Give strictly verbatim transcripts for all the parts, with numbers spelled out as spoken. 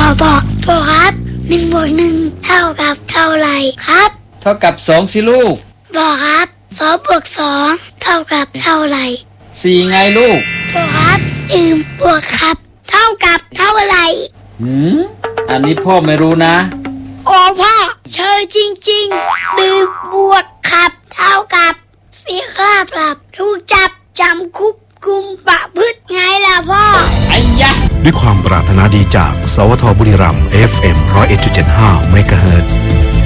พ่อพ่อครับหนึ่งบวกหนึ่งเท่ากับเท่าไหร่ครับเท่ากับสองสิลูกพ่อครับสองบวกสองเท่ากับเท่าไหร่สี่ไงลูกพ่อครับหนึ่งบวกครับเท่ากับเท่าไหร่หืมอันนี้พ่อไม่รู้นะโอ้พ่อเชยจริงๆหนึ่งบวกครับเท่ากับสี่ค่าปรับถูกจับจำคุกกุมประพฤติไงล่ะพ่อไอ้ยะด้วยความปรารถนาดีจากสวทบุรีรัมย์ เอฟ เอ็ม หนึ่งศูนย์เอ็ดจุดเจ็ดห้า เมกะเฮิรตซ์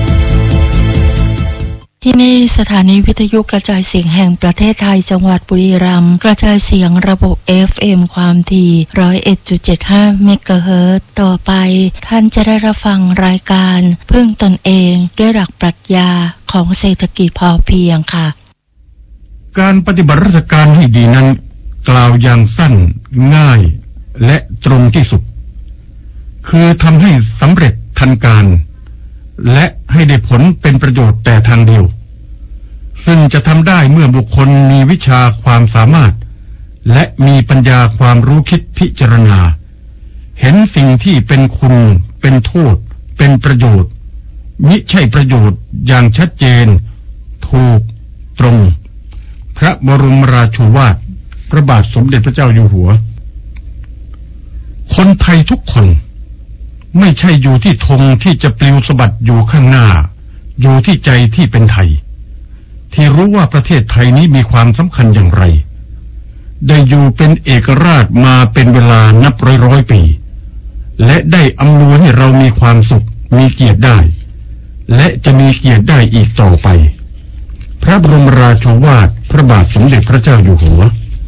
ที่นี่สถานีวิทยุกระจายเสียงแห่งประเทศไทยจังหวัดบุรีรัมย์กระจายเสียงระบบ เอฟ เอ็ม ความถี่ หนึ่งศูนย์เอ็ดจุดเจ็ดห้า เมกะเฮิรตซ์ต่อไปท่านจะได้รับฟังรายการพึ่งตนเองด้วยหลักปรัชญาของเศรษฐกิจพอเพียงค่ะการปฏิบัติราชการให้ดีนั้นกล่าวอย่างสั้นง่ายและตรงที่สุดคือทำให้สำเร็จทันการและให้ได้ผลเป็นประโยชน์แต่ทางเดียวซึ่งจะทำได้เมื่อบุคคลมีวิชาความสามารถและมีปัญญาความรู้คิดพิจารณาเห็นสิ่งที่เป็นคุณเป็นโทษเป็นประโยชน์มิใช่ประโยชน์อย่างชัดเจนถูกตรงพระบรมราโชวาทพระบาทสมเด็จพระเจ้าอยู่หัวคนไทยทุกคนไม่ใช่อยู่ที่ธงที่จะปลิวสะบัดอยู่ข้างหน้าอยู่ที่ใจที่เป็นไทยที่รู้ว่าประเทศไทยนี้มีความสำคัญอย่างไรได้อยู่เป็นเอกราชมาเป็นเวลานับร้อยร้อยปีและได้อำนวยให้เรามีความสุขมีเกียรติได้และจะมีเกียรติได้อีกต่อไปพระบรมราโชวาทพระบาทสมเด็จพระเจ้าอยู่หัว